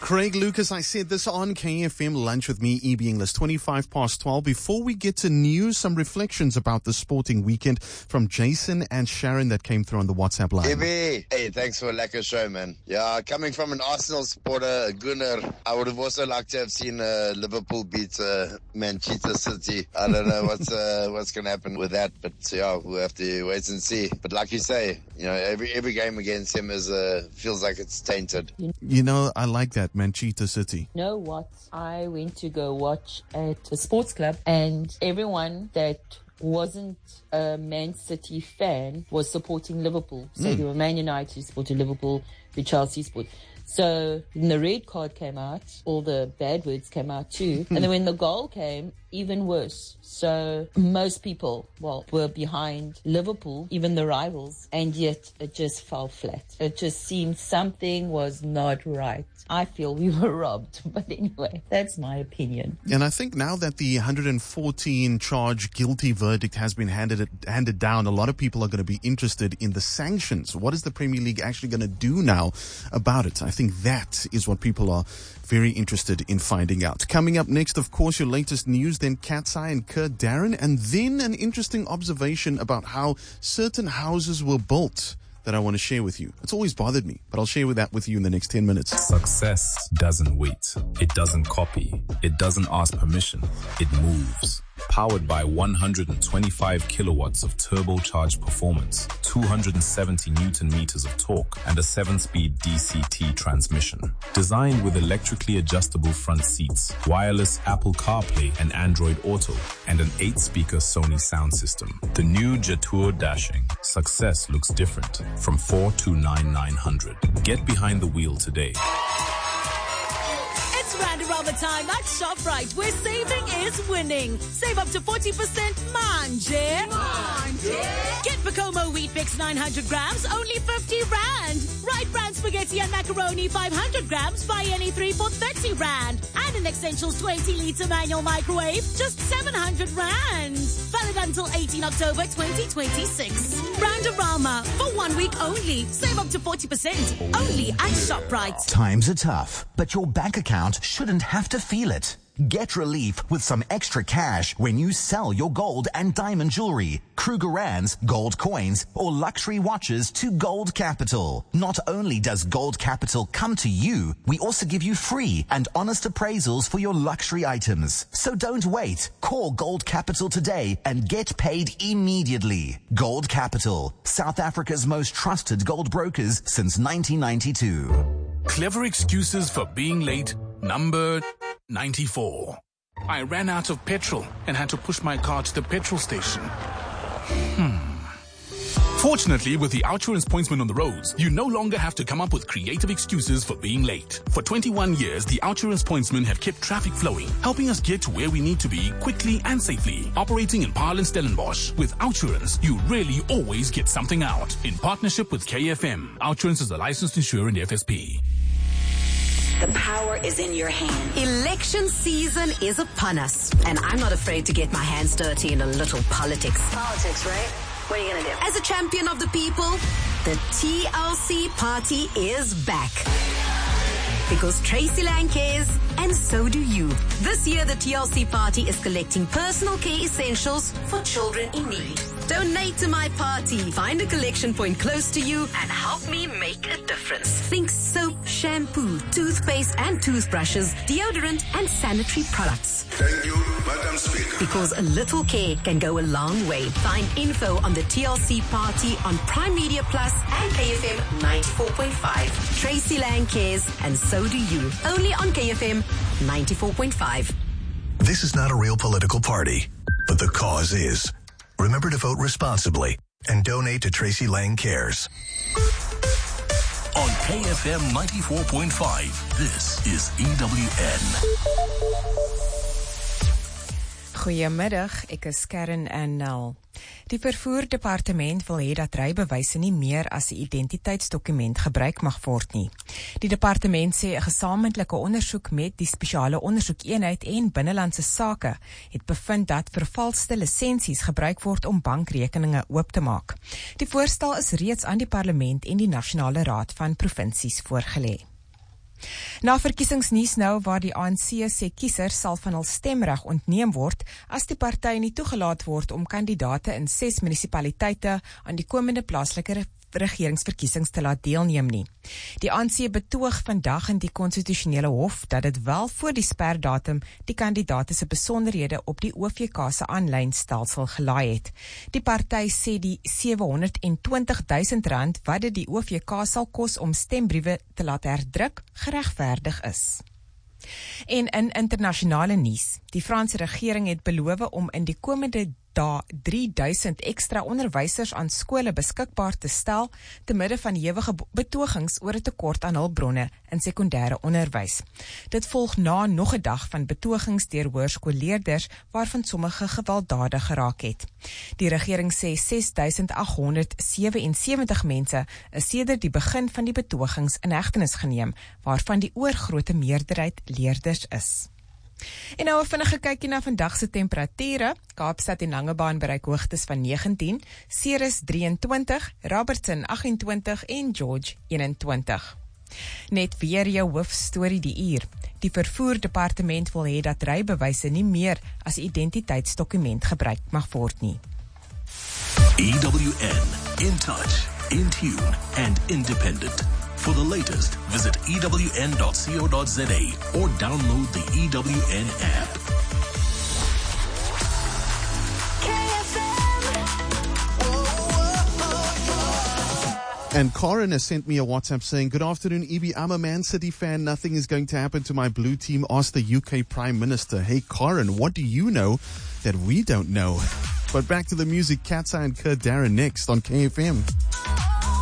Craig Lucas, I said this on KFM Lunch with me, EB English, 25 past 12. Before we get to news, some reflections about the sporting weekend from Jason and Sharon that came through on the WhatsApp line. EB, hey, thanks for a lekker show, man. Yeah, coming from an Arsenal supporter, a Gunnar, I would have also liked to have seen Liverpool beat Manchester City. I don't know what's going to happen with that, but yeah, we'll have to wait and see. But like you say, you know, every game against him feels like it's tainted. You know, I like that, Manchester City. You know what? I went to go watch at a sports club, and everyone that wasn't a Man City fan was supporting Liverpool. So they were Man United supported Liverpool, the Chelsea support. So when the red card came out, all the bad words came out too. And then when the goal came, even worse. So most people, were behind Liverpool, even the rivals, and yet it just fell flat. It just seemed something was not right. I feel we were robbed. But anyway, that's my opinion. And I think now that the 114 charge guilty verdict has been handed down, a lot of people are going to be interested in the sanctions. What is the Premier League actually going to do now about it? I think that is what people are very interested in finding out. Coming up next, of course, your latest news, then Cat's Eye and Kurt Darren, and then an interesting observation about how certain houses were built that I want to share with you. It's always bothered me, but I'll share that with you in the next 10 minutes. Success doesn't wait. It doesn't copy. It doesn't ask permission. It moves. Powered by 125 kilowatts of turbocharged performance, 270 Newton meters of torque, and a 7-speed DCT transmission. Designed with electrically adjustable front seats, wireless Apple CarPlay and Android Auto, and an 8-speaker Sony sound system. The new Jetour Dashing. Success looks different from 429,900. Get behind the wheel today. Around the time at ShopRite, where saving is winning. Save up to 40%, manje. Get Pacomo Wheat Mix 900 grams, only 50 rand. Right brand spaghetti and macaroni 500 grams, buy any 3 for 30 rand. And an Essentials 20-liter manual microwave, just 700 rand. Valid until 18 October 2026. Brandorama, for 1 week only. Save up to 40%, only at ShopRite. Times are tough, but your bank account shouldn't have to feel it. Get relief with some extra cash when you sell your gold and diamond jewelry, Krugerrands, gold coins, or luxury watches to Gold Capital. Not only does Gold Capital come to you, we also give you free and honest appraisals for your luxury items. So don't wait. Call Gold Capital today and get paid immediately. Gold Capital, South Africa's most trusted gold brokers since 1992. Clever excuses for being late. Number 94. I ran out of petrol and had to push my car to the petrol station. Fortunately, with the Outsurance pointsman on the roads, you no longer have to come up with creative excuses for being late. For 21 years, the Outsurance pointsmen have kept traffic flowing, helping us get to where we need to be quickly and safely. Operating in Paarl and Stellenbosch, with Outsurance, you really always get something out. In partnership with KFM, Outsurance is a licensed insurer in the FSP. The power is in your hand. Election season is upon us, and I'm not afraid to get my hands dirty in a little politics. Politics, right? What are you going to do? As a champion of the people, the TLC party is back. Because Tracy Lang cares, and so do you. This year, the TLC party is collecting personal care essentials for children in need. Donate to my party. Find a collection point close to you and help me make a difference. Think soap, shampoo, toothpaste and toothbrushes, deodorant and sanitary products. Thank you, Madam Speaker. Because a little care can go a long way. Find info on the TLC party on Prime Media Plus and KFM 94.5. Tracy Lang cares, and so do you. Only on KFM 94.5. This is not a real political party, but the cause is. Remember to vote responsibly and donate to Tracy Lang Cares. On KFM 94.5, this is EWN. Goeiemiddag, ek is Karen Annel. Die vervoerdepartement wil hê dat rybewyse nie meer as 'n identiteitsdokument gebruik mag word nie. Die departement sê 'n gesamentlike ondersoek met die spesiale ondersoekeenheid en binnelandse sake het bevind dat vervalste lisensies gebruik word om bankrekeninge oop te maak. Die voorstel is reeds aan die parlement en die Nasionale Raad van Provinsies voorgelê. Na verkiesingsnuus nou waar die ANC sê kiesers sal van hul stemreg ontneem word as die party nie toegelaat word om kandidaate in 6 munisipaliteite aan die komende plaaslike regeringsverkiesings te laat deelneem nie. Die ANC betoog vandag in die konstitusionele hof dat dit wel voor die sperdatum die kandidaate se besonderhede op die OVK se aanlyn stelsel gelaai het. Die party sê die R720,000 wat dit die OVK sal kos om stembriewe te laat herdruk, geregverdig is. En in internasionale nuus, die Franse regering het beloof om in die komende dae 3000 ekstra onderwysers aan skole beskikbaar te stel te midde van ewige betogings oor 'n tekort aan hulpbronne in sekondêre onderwys. Dit volg na nog 'n dag van betogings deur hoërskoolleerders waarvan sommige gewelddadig geraak het. Die regering sê 6877 mense is sedert die begin van die betogings in hegtenis geneem, waarvan die oorgrootste meerderheid leerders is. En nou 'n vinnige kykie na vandag se temperature. Kaapstad en Langebaan bereik hoogtes van 19, Ceres 23, Robertson 28 en George 21. Net weer jou hoofstorie die uur. Die vervoerdepartement wil hê dat rybewyse nie meer as identiteitsdokument gebruik mag word nie. EWN, in touch, in tune and independent. For the latest, visit ewn.co.za or download the EWN app. And Corin has sent me a WhatsApp saying, "Good afternoon, Evie. I'm a Man City fan. Nothing is going to happen to my blue team. Ask the UK Prime Minister." Hey, Corin, what do you know that we don't know? But back to the music, Katsa and Kurt Darren next on KFM.